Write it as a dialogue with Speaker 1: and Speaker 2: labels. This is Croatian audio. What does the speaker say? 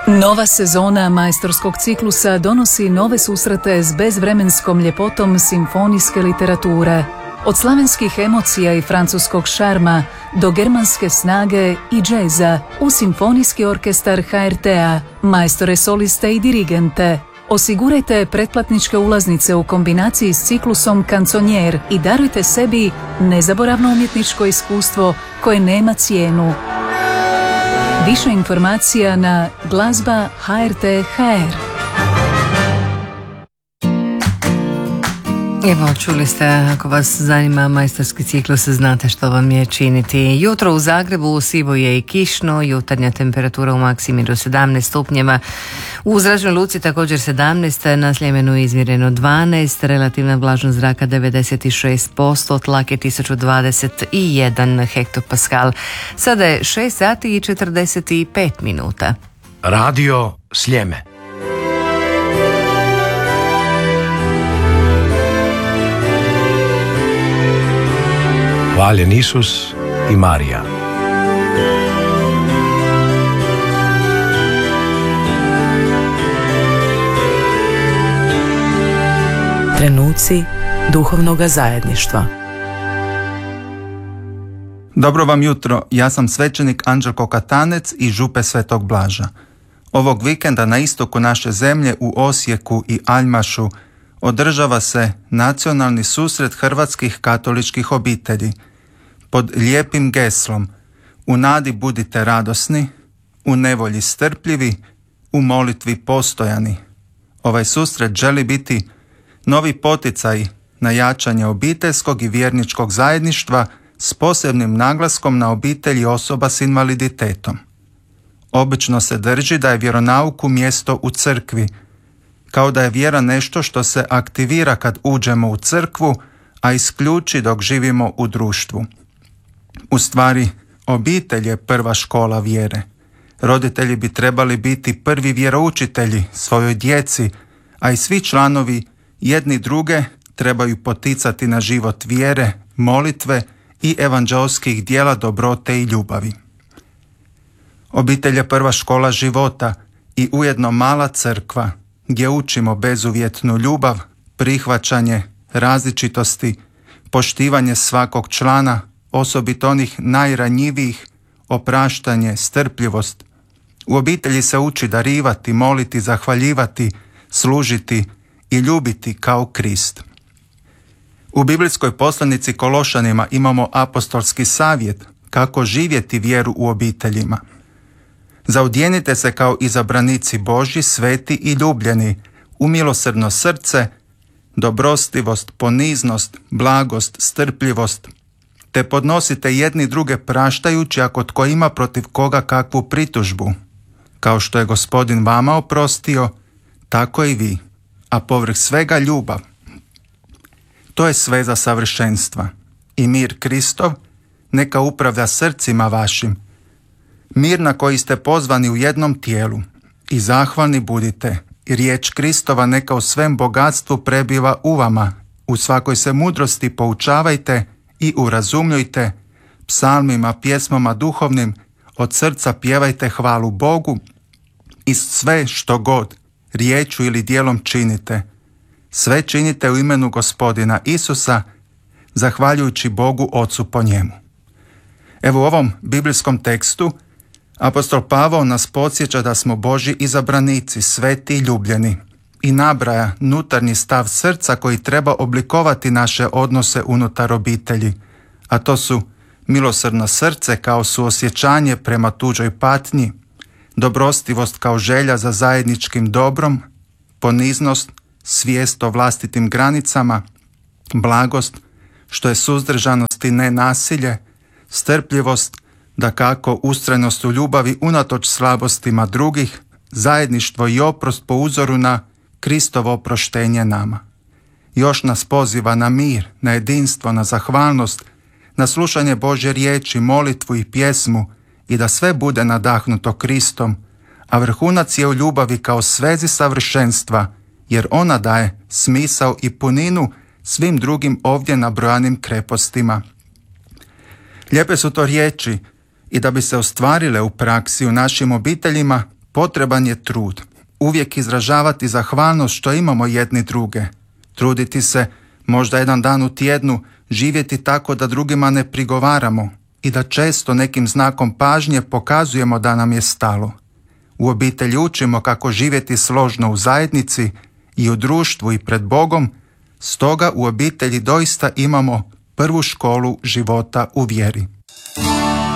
Speaker 1: Nova sezona majstorskog ciklusa donosi nove susrete s bezvremenskom ljepotom simfonijske literature. Od slavenskih emocija i francuskog šarma do germanske snage i džeza u simfonijski orkestar HRT-a, majstore soliste i dirigente. Osigurajte pretplatničke ulaznice u kombinaciji s ciklusom Kanconier i darujte sebi nezaboravno umjetničko iskustvo koje nema cijenu. Više informacija na glazba.hrt.hr.
Speaker 2: Evo, čuli ste, ako vas zanima majstorski ciklus, znate što vam je činiti. Jutro u Zagrebu sivo je i kišno, jutarnja temperatura u maksimi do 17 stupnjeva. U Zračnoj luci također 17, na Sljemenu izmjereno 12, relativna vlažnost zraka 96%, tlak je 1021 hektopaskal. Sada je 6 sati i 45 minuta.
Speaker 3: Radio Sljeme. Hvaljen Isus i Marija.
Speaker 4: Trenuci duhovnoga zajedništva.
Speaker 5: Dobro vam jutro, ja sam svećenik Anđelko Katanec iz Župe Svetog Blaža. Ovog vikenda na istoku naše zemlje u Osijeku i Aljmašu održava se nacionalni susret hrvatskih katoličkih obitelji pod lijepim geslom: u nadi budite radosni, u nevolji strpljivi, u molitvi postojani. Ovaj susret želi biti novi poticaj na jačanje obiteljskog i vjerničkog zajedništva s posebnim naglaskom na obitelji osoba s invaliditetom. Obično se drži da je vjeronauku mjesto u crkvi, kao da je vjera nešto što se aktivira kad uđemo u crkvu, a isključi dok živimo u društvu. U stvari, obitelj je prva škola vjere. Roditelji bi trebali biti prvi vjeroučitelji svojoj djeci, a i svi članovi jedni druge trebaju poticati na život vjere, molitve i evanđeoskih djela dobrote i ljubavi. Obitelj je prva škola života i ujedno mala crkva, gdje učimo bezuvjetnu ljubav, prihvaćanje različitosti, poštivanje svakog člana, osobito onih najranjivijih, opraštanje, strpljivost. U obitelji se uči darivati, moliti, zahvaljivati, služiti i ljubiti kao Krist. U biblijskoj poslanici Kološanima imamo apostolski savjet kako živjeti vjeru u obiteljima. Zaudjenite se kao izabranici Božji, sveti i ljubljeni, u milosrdno srce, dobrostivost, poniznost, blagost, strpljivost, te podnosite jedni druge praštajući ako tko ima protiv koga kakvu pritužbu. Kao što je Gospodin vama oprostio, tako i vi, a povrh svega ljubav. To je sveza savršenstva i mir Kristov neka upravlja srcima vašim. Mir na koji ste pozvani u jednom tijelu i zahvalni budite i riječ Kristova neka u svem bogatstvu prebiva u vama. U svakoj se mudrosti poučavajte i urazumljujte, psalmima, pjesmama duhovnim od srca pjevajte hvalu Bogu i sve što god, riječju ili djelom činite. Sve činite u imenu Gospodina Isusa, zahvaljujući Bogu Ocu po njemu. Evo u ovom biblijskom tekstu apostol Pavao nas podsjeća da smo Božji izabranici, sveti i ljubljeni, i nabraja nutarnji stav srca koji treba oblikovati naše odnose unutar obitelji, a to su milosrdno srce kao suosjećanje prema tuđoj patnji, dobrostivost kao želja za zajedničkim dobrom, poniznost, svijest o vlastitim granicama, blagost, što je suzdržanost i nenasilje, strpljivost, dakako ustrajnost u ljubavi unatoč slabostima drugih, zajedništvo i oprost po uzoru na Kristovo oproštenje nama. Još nas poziva na mir, na jedinstvo, na zahvalnost, na slušanje Božje riječi, molitvu i pjesmu i da sve bude nadahnuto Kristom, a vrhunac je u ljubavi kao svezi savršenstva, jer ona daje smisao i puninu svim drugim ovdje nabrojanim krepostima. Lijepe su to riječi i da bi se ostvarile u praksi u našim obiteljima, Potreban je trud. Uvijek izražavati zahvalnost što imamo jedni druge. Truditi se možda jedan dan u tjednu, živjeti tako da drugima ne prigovaramo i da često nekim znakom pažnje pokazujemo da nam je stalo. U obitelji učimo kako živjeti složno u zajednici i u društvu i pred Bogom, stoga u obitelji doista imamo prvu školu života u vjeri.